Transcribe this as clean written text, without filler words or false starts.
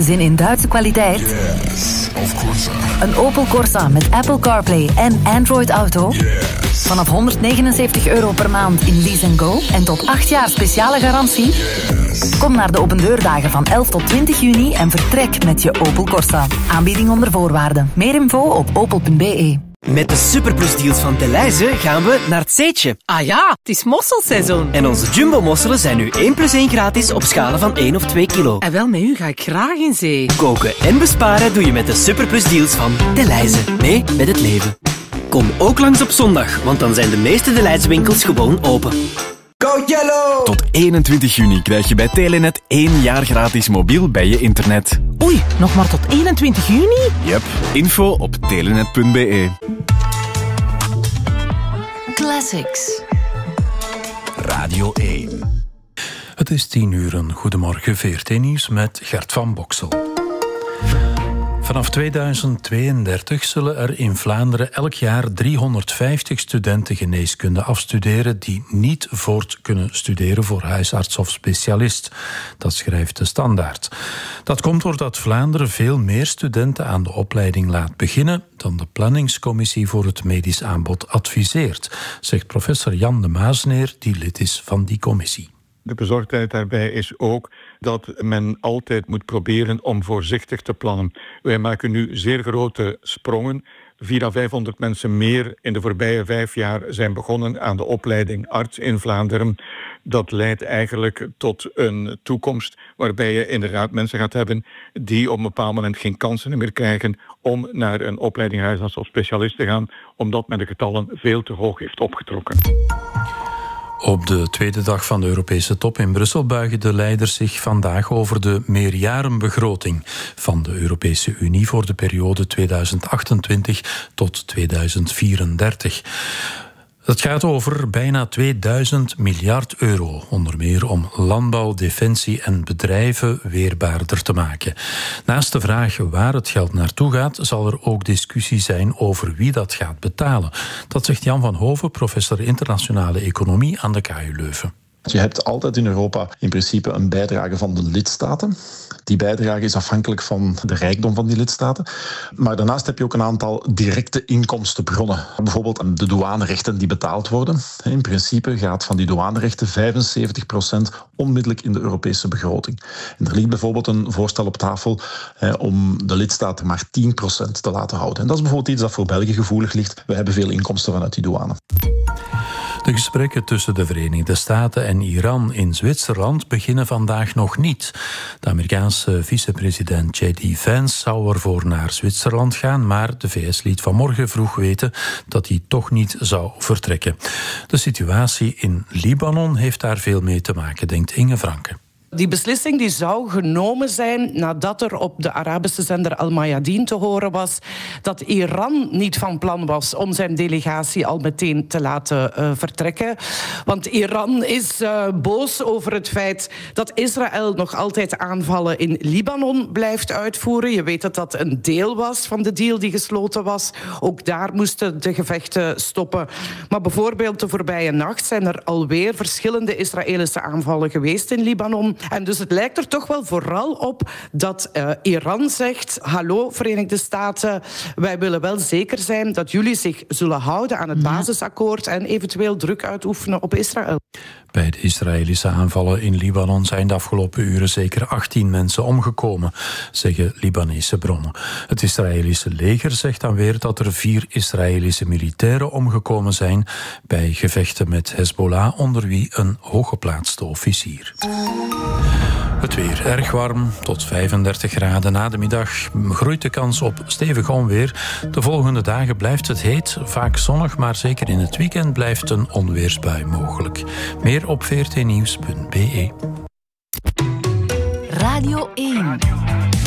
Zin in Duitse kwaliteit? Yes, of course. Een Opel Corsa met Apple CarPlay en Android Auto? Yes. Vanaf €179 per maand in Lease & Go en tot 8 jaar speciale garantie? Yes. Kom naar de opendeurdagen van 11 tot 20 juni en vertrek met je Opel Corsa. Aanbieding onder voorwaarden. Meer info op opel.be. Met de superplusdeals van Delhaize gaan we naar het Zeetje. Ah ja, het is mosselseizoen. En onze jumbo-mosselen zijn nu 1 + 1 gratis op schalen van 1 of 2 kilo. En wel, met u ga ik graag in zee. Koken en besparen doe je met de superplusdeals van Delhaize. Mee met het leven. Kom ook langs op zondag, want dan zijn de meeste Delhaize winkels gewoon open. Go Yellow! Tot 21 juni krijg je bij Telenet 1 jaar gratis mobiel bij je internet. Oei, nog maar tot 21 juni? Yep, info op telenet.be. Classics. Radio 1. Het is 10:00. Goedemorgen, VRT Nieuws met Gert van Boksel. Vanaf 2032 zullen er in Vlaanderen elk jaar 350 studenten geneeskunde afstuderen die niet voort kunnen studeren voor huisarts of specialist. Dat schrijft de Standaard. Dat komt doordat Vlaanderen veel meer studenten aan de opleiding laat beginnen dan de planningscommissie voor het medisch aanbod adviseert, zegt professor Jan de Maasneer, die lid is van die commissie. De bezorgdheid daarbij is ook dat men altijd moet proberen om voorzichtig te plannen. Wij maken nu zeer grote sprongen. 400 à 500 mensen meer in de voorbije 5 jaar zijn begonnen aan de opleiding arts in Vlaanderen. Dat leidt eigenlijk tot een toekomst waarbij je inderdaad mensen gaat hebben die op een bepaald moment geen kansen meer krijgen om naar een opleiding huisarts of specialist te gaan, omdat men de getallen veel te hoog heeft opgetrokken. Op de tweede dag van de Europese top in Brussel buigen de leiders zich vandaag over de meerjarenbegroting van de Europese Unie voor de periode 2028 tot 2034. Het gaat over bijna 2000 miljard euro, onder meer om landbouw, defensie en bedrijven weerbaarder te maken. Naast de vraag waar het geld naartoe gaat, zal er ook discussie zijn over wie dat gaat betalen. Dat zegt Jan van Hoven, professor internationale economie aan de KU Leuven. Je hebt altijd in Europa in principe een bijdrage van de lidstaten. Die bijdrage is afhankelijk van de rijkdom van die lidstaten. Maar daarnaast heb je ook een aantal directe inkomstenbronnen. Bijvoorbeeld de douanerechten die betaald worden. In principe gaat van die douanerechten 75% onmiddellijk in de Europese begroting. En er ligt bijvoorbeeld een voorstel op tafel om de lidstaten maar 10% te laten houden. En dat is bijvoorbeeld iets dat voor België gevoelig ligt. We hebben veel inkomsten vanuit die douane. De gesprekken tussen de Verenigde Staten en Iran in Zwitserland beginnen vandaag nog niet. De Amerikaanse vicepresident J.D. Vance zou ervoor naar Zwitserland gaan, maar de VS liet vanmorgen vroeg weten dat hij toch niet zou vertrekken. De situatie in Libanon heeft daar veel mee te maken, denkt Inge Franke. Die beslissing die zou genomen zijn nadat er op de Arabische zender Al Mayadeen te horen was dat Iran niet van plan was om zijn delegatie al meteen te laten vertrekken. Want Iran is boos over het feit dat Israël nog altijd aanvallen in Libanon blijft uitvoeren. Je weet dat dat een deel was van de deal die gesloten was. Ook daar moesten de gevechten stoppen. Maar bijvoorbeeld de voorbije nacht zijn er alweer verschillende Israëlische aanvallen geweest in Libanon. En dus het lijkt er toch wel vooral op dat Iran zegt: hallo Verenigde Staten, wij willen wel zeker zijn dat jullie zich zullen houden aan het basisakkoord en eventueel druk uitoefenen op Israël. Bij de Israëlische aanvallen in Libanon zijn de afgelopen uren zeker 18 mensen omgekomen, zeggen Libanese bronnen. Het Israëlische leger zegt dan weer dat er 4 Israëlische militairen omgekomen zijn bij gevechten met Hezbollah, onder wie een hooggeplaatste officier. Het weer erg warm, tot 35 graden na de middag. Groeit de kans op stevig onweer. De volgende dagen blijft het heet, vaak zonnig, maar zeker in het weekend blijft een onweersbui mogelijk. Meer op vrtnieuws.be. Radio 1.